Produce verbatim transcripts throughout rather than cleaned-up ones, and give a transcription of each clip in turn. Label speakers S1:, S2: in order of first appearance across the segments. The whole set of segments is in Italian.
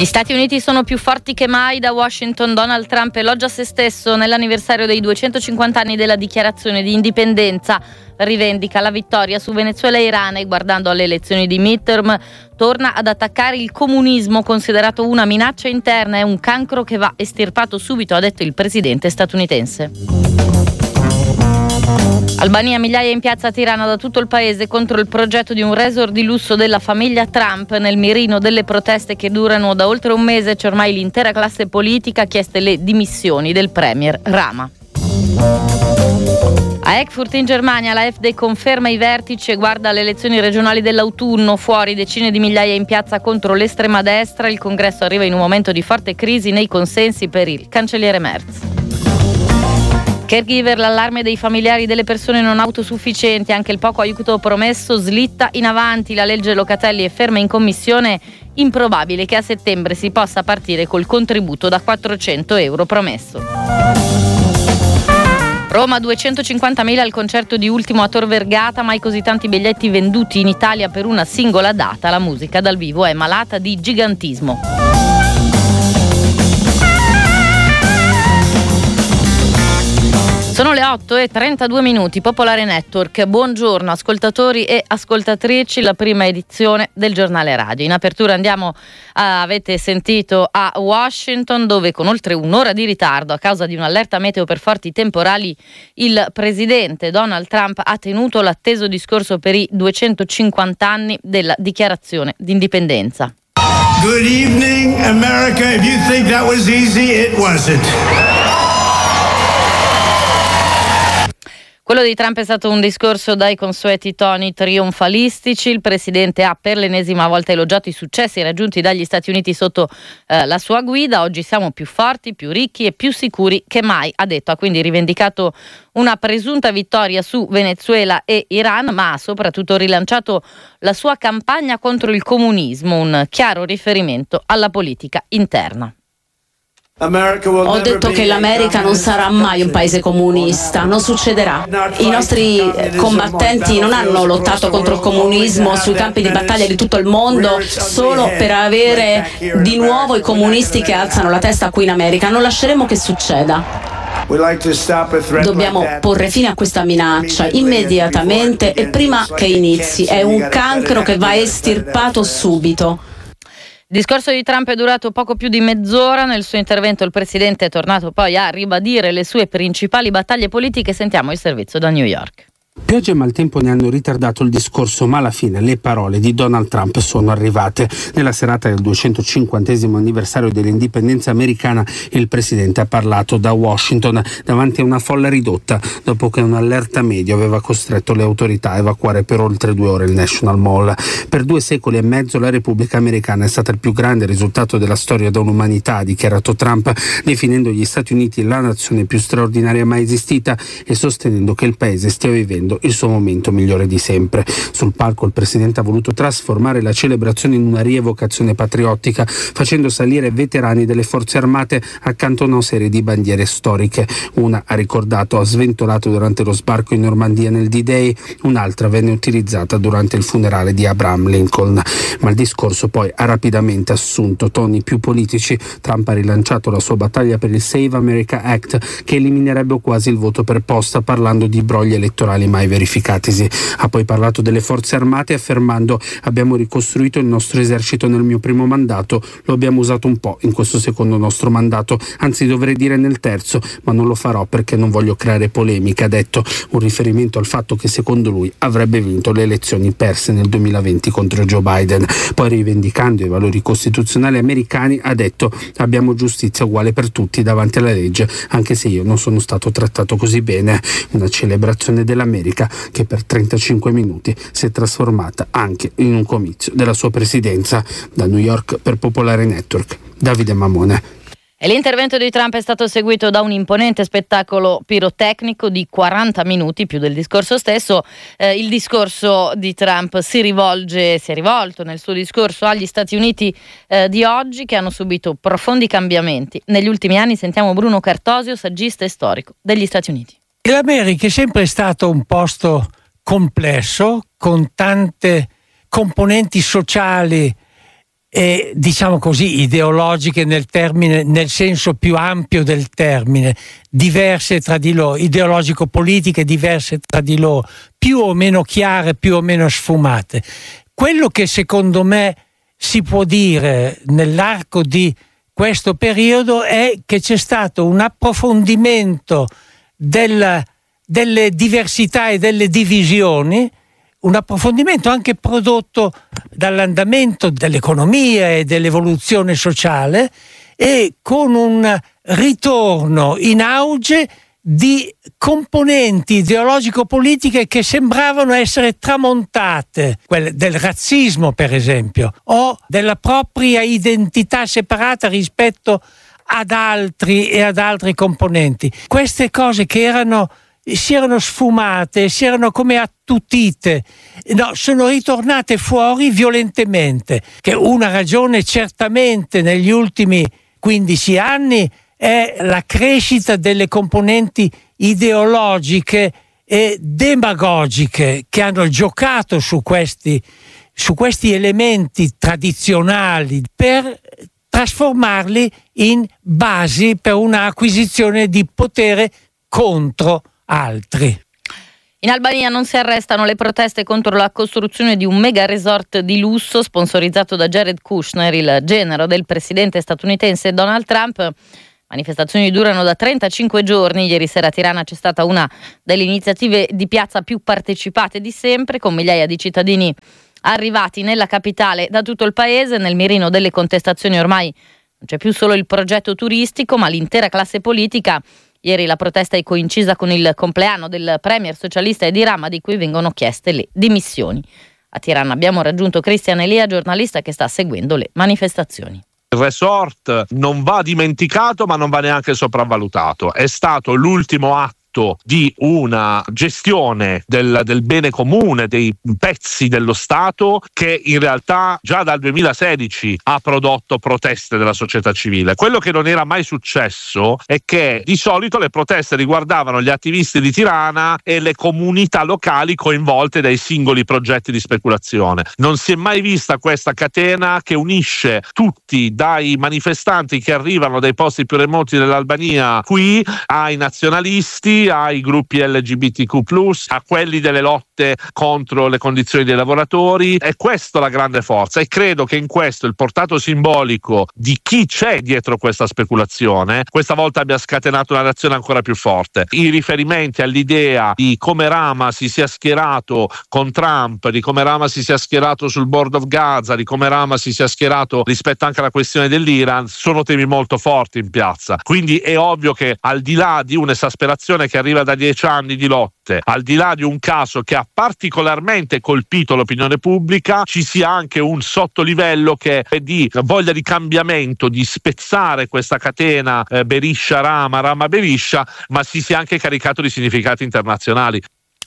S1: Gli Stati Uniti sono più forti che mai. Da Washington Donald Trump elogia se stesso nell'anniversario dei duecentocinquanta anni della dichiarazione di indipendenza. Rivendica la vittoria su Venezuela e Iran e, guardando alle elezioni di midterm, torna ad attaccare il comunismo, considerato una minaccia interna e un cancro che va estirpato subito, ha detto il presidente statunitense. Albania, migliaia in piazza a Tirana da tutto il paese contro il progetto di un resort di lusso della famiglia Trump. Nel mirino delle proteste che durano da oltre un mese c'è ormai l'intera classe politica ha chiesto le dimissioni del premier Rama. A Erfurt in Germania la AfD conferma i vertici e guarda alle elezioni regionali dell'autunno. Fuori decine di migliaia in piazza contro l'estrema destra. Il congresso arriva in un momento di forte crisi nei consensi per il cancelliere Merz. Caregiver, l'allarme dei familiari delle persone non autosufficienti, anche il poco aiuto promesso slitta in avanti. La legge Locatelli è ferma in commissione, improbabile che a settembre si possa partire col contributo da quattrocento euro promesso. Roma, duecentocinquantamila al concerto di Ultimo a Tor Vergata, mai così tanti biglietti venduti in Italia per una singola data. La musica dal vivo è malata di gigantismo. Sono le otto e trentadue minuti, Popolare Network. Buongiorno ascoltatori e ascoltatrici, la prima edizione del giornale radio. In apertura andiamo, a, avete sentito, a Washington, dove con oltre un'ora di ritardo a causa di un'allerta meteo per forti temporali il presidente Donald Trump ha tenuto l'atteso discorso per i duecentocinquanta anni della dichiarazione d'indipendenza.
S2: Good evening, America. If you think that was easy, it wasn't.
S1: Quello di Trump è stato un discorso dai consueti toni trionfalistici. Il presidente ha per l'ennesima volta elogiato i successi raggiunti dagli Stati Uniti sotto eh, la sua guida. Oggi siamo più forti, più ricchi e più sicuri che mai, ha detto. Ha quindi rivendicato una presunta vittoria su Venezuela e Iran, ma ha soprattutto rilanciato la sua campagna contro il comunismo, un chiaro riferimento alla politica interna.
S3: Ho detto che l'America non sarà mai un paese comunista, non succederà. I nostri combattenti non hanno lottato contro il comunismo sui campi di battaglia di tutto il mondo solo per avere di nuovo i comunisti che alzano la testa qui in America. Non lasceremo che succeda. Dobbiamo porre fine a questa minaccia immediatamente e prima che inizi. È un cancro che va estirpato subito.
S1: Il discorso di Trump è durato poco più di mezz'ora. Nel suo intervento il presidente è tornato poi a ribadire le sue principali battaglie politiche. Sentiamo il servizio da New York.
S4: Pioggia e maltempo ne hanno ritardato il discorso, ma alla fine le parole di Donald Trump sono arrivate. Nella serata del duecentocinquantesimo anniversario dell'indipendenza americana, il presidente ha parlato da Washington davanti a una folla ridotta, dopo che un'allerta medio aveva costretto le autorità a evacuare per oltre due ore il National Mall. Per due secoli e mezzo la Repubblica americana è stata il più grande risultato della storia dell'umanità, ha dichiarato Trump, definendo gli Stati Uniti la nazione più straordinaria mai esistita e sostenendo che il paese stia vivendo il suo momento migliore di sempre. Sul palco il presidente ha voluto trasformare la celebrazione in una rievocazione patriottica, facendo salire veterani delle forze armate accanto a una serie di bandiere storiche. Una, ha ricordato, ha sventolato durante lo sbarco in Normandia nel D-Day, un'altra venne utilizzata durante il funerale di Abraham Lincoln. Ma il discorso poi ha rapidamente assunto toni più politici. Trump ha rilanciato la sua battaglia per il Save America Act, che eliminerebbe quasi il voto per posta, parlando di brogli elettorali mai verificatisi. Ha poi parlato delle forze armate affermando: abbiamo ricostruito il nostro esercito nel mio primo mandato, lo abbiamo usato un po' in questo secondo nostro mandato, anzi dovrei dire nel terzo, ma non lo farò perché non voglio creare polemica, ha detto, un riferimento al fatto che secondo lui avrebbe vinto le elezioni perse nel duemilaventi contro Joe Biden. Poi, rivendicando i valori costituzionali americani, ha detto: abbiamo giustizia uguale per tutti davanti alla legge, anche se io non sono stato trattato così bene. Una celebrazione dell'America che per trentacinque minuti si è trasformata anche in un comizio della sua presidenza. Da New York per Popolare Network, Davide Mamone.
S1: E l'intervento di Trump è stato seguito da un imponente spettacolo pirotecnico di quaranta minuti, più del discorso stesso. Eh, il discorso di Trump si rivolge, si è rivolto nel suo discorso agli Stati Uniti eh, di oggi, che hanno subito profondi cambiamenti negli ultimi anni. Sentiamo Bruno Cartosio, saggista e storico degli Stati Uniti.
S5: L'America è sempre stato un posto complesso, con tante componenti sociali e, diciamo così, ideologiche nel termine, nel senso più ampio del termine, diverse tra di loro, ideologico-politiche diverse tra di loro, più o meno chiare, più o meno sfumate. Quello che secondo me si può dire nell'arco di questo periodo è che c'è stato un approfondimento del, delle diversità e delle divisioni, un approfondimento anche prodotto dall'andamento dell'economia e dell'evoluzione sociale, e con un ritorno in auge di componenti ideologico-politiche che sembravano essere tramontate, quelle del razzismo per esempio, o della propria identità separata rispetto ad altri e ad altri componenti. Queste cose che erano si erano sfumate, si erano come attutite, no, sono ritornate fuori violentemente, che una ragione certamente negli ultimi quindici anni è la crescita delle componenti ideologiche e demagogiche che hanno giocato su questi, su questi elementi tradizionali per trasformarli in basi per una acquisizione di potere contro altri.
S1: In Albania non si arrestano le proteste contro la costruzione di un mega resort di lusso sponsorizzato da Jared Kushner, il genero del presidente statunitense Donald Trump. Manifestazioni durano da trentacinque giorni. Ieri sera a Tirana c'è stata una delle iniziative di piazza più partecipate di sempre, con migliaia di cittadini arrivati nella capitale da tutto il paese. Nel mirino delle contestazioni ormai non c'è più solo il progetto turistico, ma l'intera classe politica. Ieri la protesta è coincisa con il compleanno del premier socialista Edi Rama, di cui vengono chieste le dimissioni. A Tirana abbiamo raggiunto Cristian Elia, giornalista che sta seguendo le manifestazioni.
S6: Il resort non va dimenticato, ma non va neanche sopravvalutato. È stato l'ultimo atto di una gestione del, del bene comune, dei pezzi dello Stato, che in realtà già dal duemilasedici ha prodotto proteste della società civile. Quello che non era mai successo è che di solito le proteste riguardavano gli attivisti di Tirana e le comunità locali coinvolte dai singoli progetti di speculazione. Non si è mai vista questa catena che unisce tutti, dai manifestanti che arrivano dai posti più remoti dell'Albania qui ai nazionalisti, ai gruppi L G B T Q plus, a quelli delle lotte contro le condizioni dei lavoratori. È questa la grande forza, e credo che in questo il portato simbolico di chi c'è dietro questa speculazione questa volta abbia scatenato una reazione ancora più forte. I riferimenti all'idea di come Rama si sia schierato con Trump, di come Rama si sia schierato sul Board of Gaza, di come Rama si sia schierato rispetto anche alla questione dell'Iran, sono temi molto forti in piazza. Quindi è ovvio che, al di là di un'esasperazione che arriva da dieci anni di lotte, al di là di un caso che ha particolarmente colpito l'opinione pubblica, ci sia anche un sottolivello che è di voglia di cambiamento, di spezzare questa catena eh, Berisha-Rama, Rama-Berisha, ma si sia anche caricato di significati internazionali.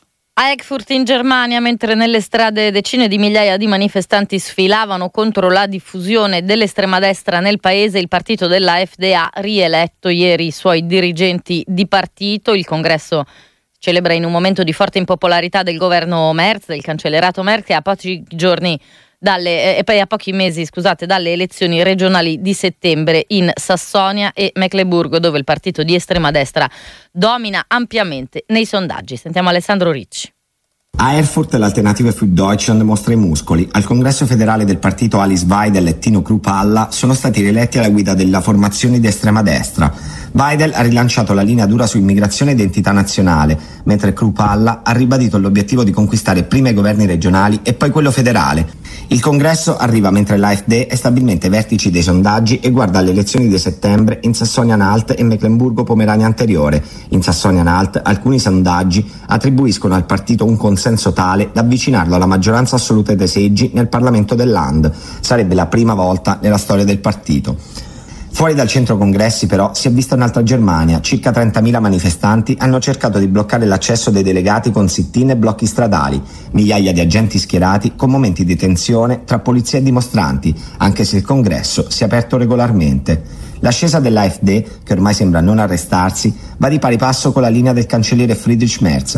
S1: A Erfurt in Germania, mentre nelle strade decine di migliaia di manifestanti sfilavano contro la diffusione dell'estrema destra nel paese, il partito della F D ha rieletto ieri i suoi dirigenti di partito. Il congresso celebra in un momento di forte impopolarità del governo Merz, del cancellerato Merkel, a pochi giorni dalle, e poi a pochi mesi scusate, dalle elezioni regionali di settembre in Sassonia e Mecleburgo, dove il partito di estrema destra domina ampiamente nei sondaggi. Sentiamo Alessandro Ricci.
S7: A Erfurt l'Alternative für Deutschland mostra i muscoli. Al congresso federale del partito Alice Weidel e Tino Kruppalla sono stati rieletti alla guida della formazione di estrema destra. Weidel ha rilanciato la linea dura su immigrazione e identità nazionale, mentre Kruppalla ha ribadito l'obiettivo di conquistare prima i governi regionali e poi quello federale. Il congresso arriva mentre l'A F D è stabilmente ai vertici dei sondaggi e guarda alle elezioni di settembre in Sassonia-Anhalt e Mecklenburgo-Pomerania Anteriore. In Sassonia-Anhalt alcuni sondaggi attribuiscono al partito un consenso tale da avvicinarlo alla maggioranza assoluta dei seggi nel Parlamento del Land. Sarebbe la prima volta nella storia del partito. Fuori dal centro congressi però si è vista un'altra Germania. Circa trentamila manifestanti hanno cercato di bloccare l'accesso dei delegati con sit-in e blocchi stradali. Migliaia di agenti schierati con momenti di tensione tra polizia e dimostranti, anche se il congresso si è aperto regolarmente. L'ascesa dell'A F D, che ormai sembra non arrestarsi, va di pari passo con la linea del cancelliere Friedrich Merz.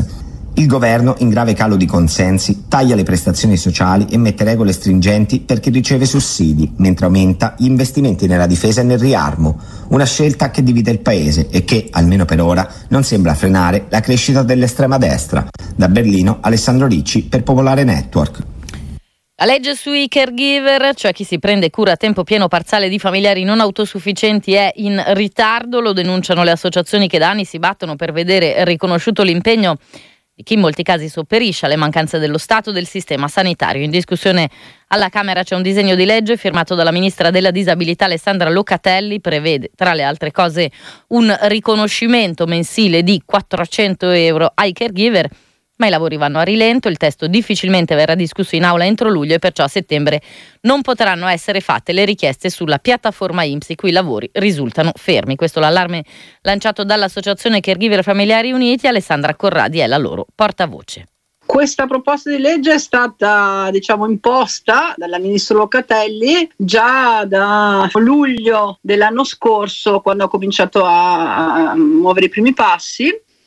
S7: Il governo, in grave calo di consensi, taglia le prestazioni sociali e mette regole stringenti per chi riceve sussidi, mentre aumenta gli investimenti nella difesa e nel riarmo. Una scelta che divide il paese e che, almeno per ora, non sembra frenare la crescita dell'estrema destra. Da Berlino, Alessandro Ricci per Popolare Network.
S1: La legge sui caregiver, cioè chi si prende cura a tempo pieno parziale di familiari non autosufficienti, è in ritardo, lo denunciano le associazioni che da anni si battono per vedere riconosciuto l'impegno di chi in molti casi sopperisce alle mancanze dello Stato del sistema sanitario. In discussione alla Camera c'è un disegno di legge firmato dalla ministra della disabilità Alessandra Locatelli, prevede tra le altre cose un riconoscimento mensile di quattrocento euro ai caregiver, ma i lavori vanno a rilento, il testo difficilmente verrà discusso in aula entro luglio e perciò a settembre non potranno essere fatte le richieste sulla piattaforma I N P S, i cui lavori risultano fermi. Questo è l'allarme lanciato dall'Associazione Caregiver Familiari Uniti. Alessandra Corradi è la loro portavoce.
S8: Questa proposta di legge è stata, diciamo, imposta dalla ministra Locatelli già da luglio dell'anno scorso, quando ha cominciato a, a muovere i primi passi.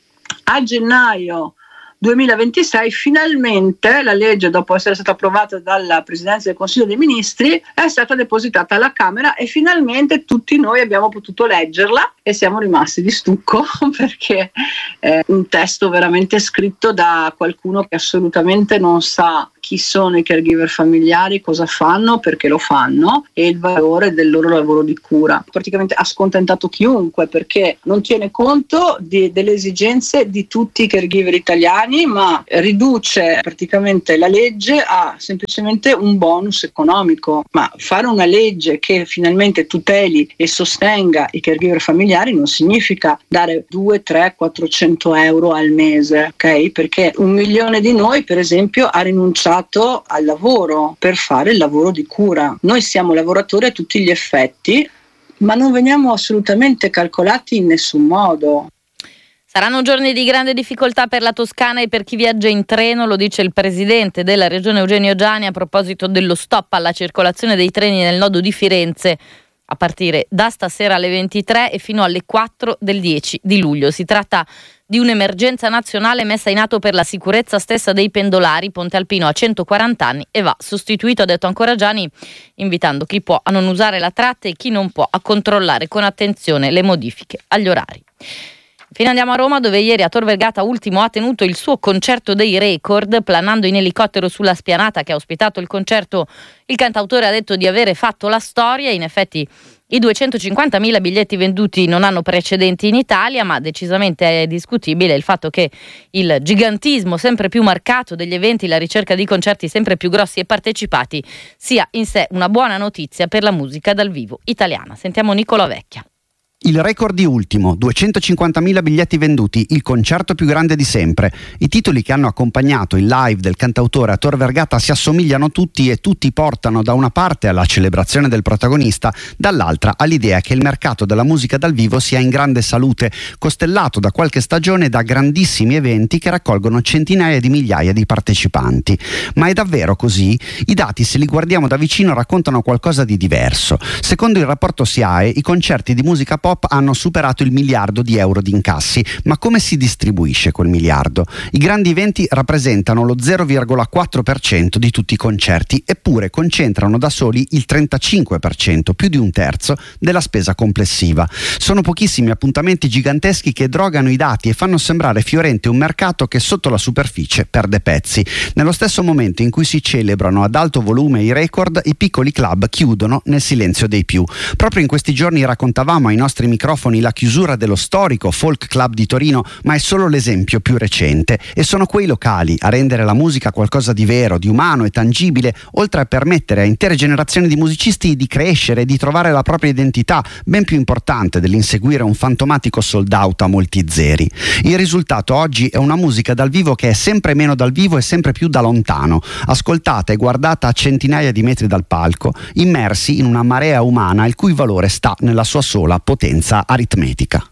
S8: A gennaio duemilaventisei finalmente la legge, dopo essere stata approvata dalla Presidenza del Consiglio dei Ministri, è stata depositata alla Camera e finalmente tutti noi abbiamo potuto leggerla e siamo rimasti di stucco perché è un testo veramente scritto da qualcuno che assolutamente non sa chi sono i caregiver familiari, cosa fanno, perché lo fanno e il valore del loro lavoro di cura. Praticamente ha scontentato chiunque perché non tiene conto di, delle esigenze di tutti i caregiver italiani, ma riduce praticamente la legge a semplicemente un bonus economico. Ma fare una legge che finalmente tuteli e sostenga i caregiver familiari non significa dare due, tre, quattrocento euro al mese, ok? Perché un milione di noi, per esempio, ha rinunciato al lavoro per fare il lavoro di cura. Noi siamo lavoratori a tutti gli effetti, ma non veniamo assolutamente calcolati in nessun modo.
S1: Saranno giorni di grande difficoltà per la Toscana e per chi viaggia in treno, lo dice il presidente della regione Eugenio Giani a proposito dello stop alla circolazione dei treni nel nodo di Firenze a partire da stasera alle ventitré e fino alle quattro del dieci di luglio. Si tratta di un'emergenza nazionale messa in atto per la sicurezza stessa dei pendolari. Ponte Alpino ha centoquaranta anni e va sostituito, ha detto ancora Giani, invitando chi può a non usare la tratta e chi non può a controllare con attenzione le modifiche agli orari. Fino andiamo a Roma, dove ieri a Tor Vergata Ultimo ha tenuto il suo concerto dei record, planando in elicottero sulla spianata che ha ospitato il concerto. Il cantautore ha detto di avere fatto la storia. In effetti i duecentocinquantamila biglietti venduti non hanno precedenti in Italia, ma decisamente è discutibile il fatto che il gigantismo sempre più marcato degli eventi, la ricerca di concerti sempre più grossi e partecipati, sia in sé una buona notizia per la musica dal vivo italiana. Sentiamo Nicola Vecchia.
S9: Il record di Ultimo, duecentocinquantamila biglietti venduti, il concerto più grande di sempre. I titoli che hanno accompagnato il live del cantautore a Tor Vergata si assomigliano tutti e tutti portano da una parte alla celebrazione del protagonista, dall'altra all'idea che il mercato della musica dal vivo sia in grande salute, costellato da qualche stagione da grandissimi eventi che raccolgono centinaia di migliaia di partecipanti. Ma è davvero così? I dati, se li guardiamo da vicino, raccontano qualcosa di diverso. Secondo il rapporto S I A E, i concerti di musica pop hanno superato il miliardo di euro di incassi, ma come si distribuisce quel miliardo? I grandi eventi rappresentano lo zero virgola quattro per cento di tutti i concerti, eppure concentrano da soli il trentacinque per cento, più di un terzo della spesa complessiva. Sono pochissimi appuntamenti giganteschi che drogano i dati e fanno sembrare fiorente un mercato che sotto la superficie perde pezzi. Nello stesso momento in cui si celebrano ad alto volume i record, i piccoli club chiudono nel silenzio dei più. Proprio in questi giorni raccontavamo ai nostri microfoni la chiusura dello storico Folk Club di Torino, ma è solo l'esempio più recente, e sono quei locali a rendere la musica qualcosa di vero, di umano e tangibile, oltre a permettere a intere generazioni di musicisti di crescere e di trovare la propria identità, ben più importante dell'inseguire un fantomatico sold out a molti zeri. Il risultato oggi è una musica dal vivo che è sempre meno dal vivo e sempre più da lontano, ascoltata e guardata a centinaia di metri dal palco, immersi in una marea umana il cui valore sta nella sua sola potenza aritmetica.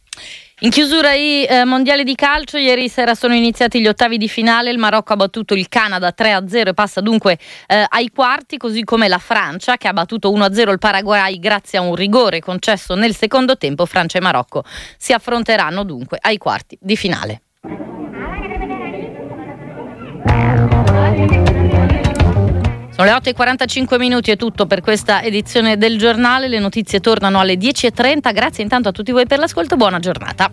S1: In chiusura i eh, mondiali di calcio, ieri sera sono iniziati gli ottavi di finale, il Marocco ha battuto il Canada tre a zero e passa dunque eh, ai quarti, così come la Francia che ha battuto uno a zero il Paraguay grazie a un rigore concesso nel secondo tempo. Francia e Marocco si affronteranno dunque ai quarti di finale. Sono le otto e quarantacinque minuti, è tutto per questa edizione del giornale. Le notizie tornano alle dieci e trenta. Grazie intanto a tutti voi per l'ascolto, buona giornata.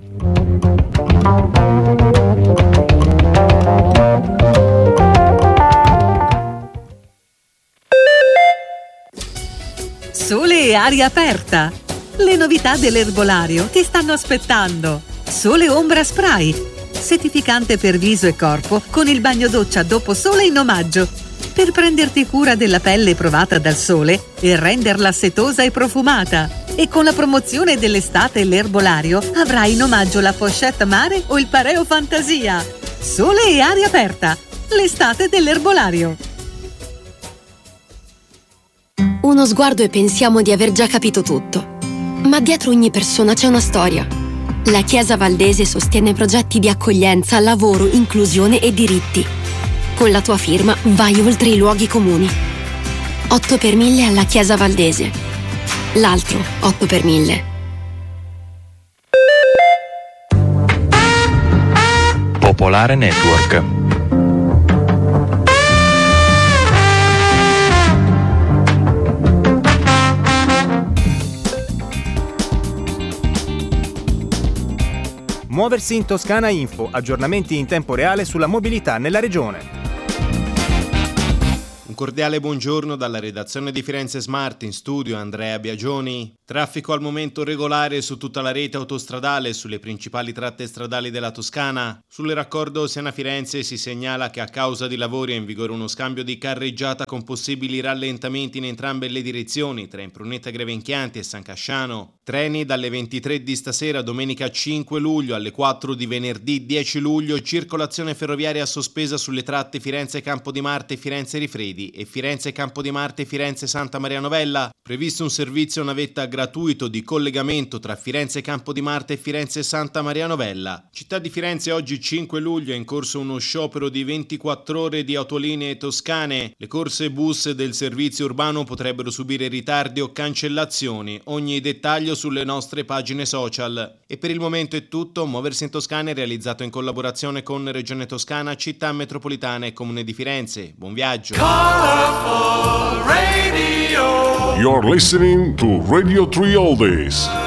S10: Sole e aria aperta. Le novità dell'erbolario ti stanno aspettando. Sole Ombra Spray, settificante per viso e corpo con il bagno doccia dopo sole in omaggio, per prenderti cura della pelle provata dal sole e renderla setosa e profumata. E con la promozione dell'estate l'erbolario avrai in omaggio la pochette mare o il pareo fantasia. Sole e aria aperta, l'estate dell'erbolario.
S11: Uno sguardo e pensiamo di aver già capito tutto. Ma dietro ogni persona c'è una storia. La Chiesa Valdese sostiene progetti di accoglienza, lavoro, inclusione e diritti. Con la tua firma vai oltre i luoghi comuni. otto per mille alla Chiesa Valdese. L'altro otto per mille.
S12: Popolare Network.
S13: Muoversi in Toscana Info, aggiornamenti in tempo reale sulla mobilità nella regione.
S14: Un cordiale buongiorno dalla redazione di Firenze Smart, in studio Andrea Biagioni. Traffico al momento regolare su tutta la rete autostradale e sulle principali tratte stradali della Toscana. Sul raccordo Siena-Firenze si segnala che a causa di lavori è in vigore uno scambio di carreggiata con possibili rallentamenti in entrambe le direzioni, tra Impruneta Grevenchianti e San Casciano. Treni dalle ventitré di stasera, domenica cinque luglio, alle quattro di venerdì dieci luglio, circolazione ferroviaria sospesa sulle tratte Firenze Campo di Marte e Firenze Rifredi e Firenze Campo di Marte e Firenze Santa Maria Novella. Previsto un servizio navetta gratuito di collegamento tra Firenze Campo di Marte e Firenze Santa Maria Novella. Città di Firenze, oggi cinque luglio è in corso uno sciopero di ventiquattro ore di autolinee toscane. Le corse bus del servizio urbano potrebbero subire ritardi o cancellazioni. Ogni dettaglio sulle nostre pagine social. E per il momento è tutto. Muoversi in Toscana è realizzato in collaborazione con Regione Toscana, Città Metropolitana e Comune di Firenze. Buon viaggio.
S15: You're listening to Radio three Oldies.